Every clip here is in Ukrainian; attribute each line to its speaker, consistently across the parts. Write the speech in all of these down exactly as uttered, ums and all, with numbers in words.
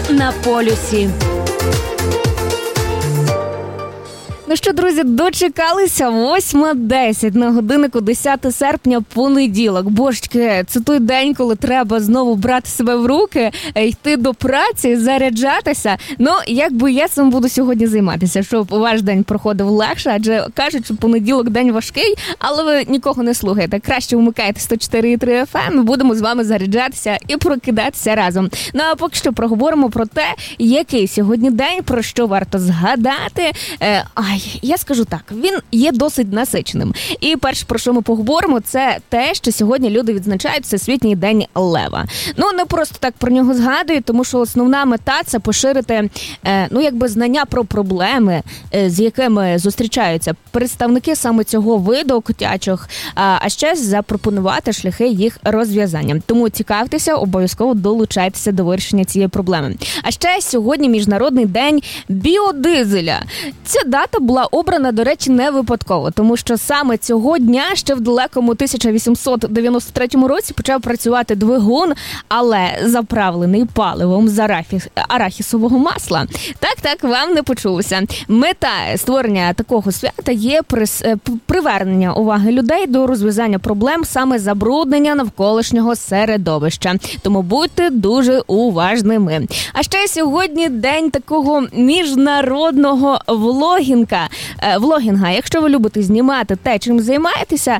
Speaker 1: на полюсі. Ну що, друзі, дочекалися. восьма десять на годиннику, десяте серпня, понеділок. Божечки, це той день, коли треба знову брати себе в руки, йти до праці, заряджатися. Ну, якби я цим буду сьогодні займатися, щоб ваш день проходив легше, адже кажуть, що понеділок день важкий, але ви нікого не слухаєте. Краще вмикайте сто чотири і три еф ем, ми будемо з вами заряджатися і прокидатися разом. Ну, а поки що проговоримо про те, який сьогодні день, про що варто згадати. Е, ай, я скажу так, він є досить насиченим. І перше, про що ми поговоримо, це те, що сьогодні люди відзначають Всесвітній день лева. Ну, не просто так про нього згадують, тому що основна мета – це поширити, е, ну, якби знання про проблеми, е, з якими зустрічаються представники саме цього виду котячих, а, а ще запропонувати шляхи їх розв'язання. Тому цікавтеся, обов'язково долучайтеся до вирішення цієї проблеми. А ще сьогодні Міжнародний день біодизеля. Ця дата була обрана, до речі, не випадково, тому що саме цього дня ще в далекому тисяча вісімсот дев'яносто третьому році почав працювати двигун, але заправлений паливом з арахіс, арахісового масла. Так, так, вам не почулося. Мета створення такого свята є привернення уваги людей до розв'язання проблем саме забруднення навколишнього середовища. Тому будьте дуже уважними. А ще сьогодні день такого міжнародного влогінга. Влогінга. Якщо ви любите знімати те, чим займаєтеся,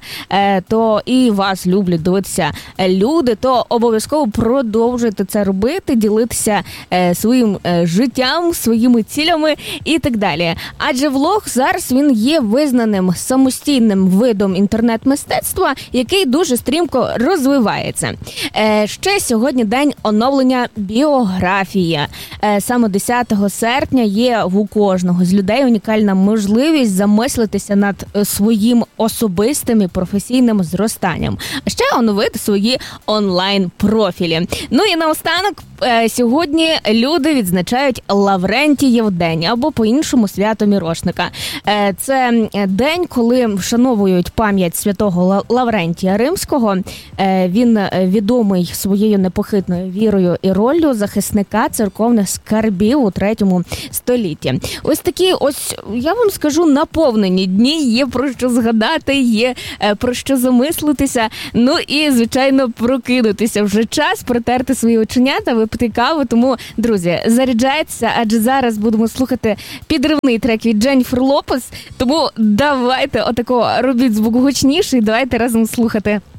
Speaker 1: то і вас люблять дивитися люди, то обов'язково продовжуйте це робити, ділитися своїм життям, своїми цілями і так далі. Адже влог зараз він є визнаним самостійним видом інтернет-мистецтва, який дуже стрімко розвивається. Ще сьогодні день оновлення біографії. Саме десятого серпня є у кожного з людей унікальна можливість замислитися над своїм особистим і професійним зростанням, а ще оновити свої онлайн-профілі. Ну і наостанок, сьогодні люди відзначають Лаврентієв день, або по-іншому свято Мірошника. Це день, коли вшановують пам'ять святого Лаврентія Римського. Він відомий своєю непохитною вірою і роллю захисника церковних скарбів у третьому столітті. Ось такі ось, я вам скажу, наповнені дні, є про що згадати, є про що замислитися, ну і, звичайно, прокинутися. Вже час протерти свої оченята, випити каву, тому, друзі, заряджайтеся, адже зараз будемо слухати підривний трек від Дженніфер Лопес, тому давайте отако робіть звук гучніший, давайте разом слухати.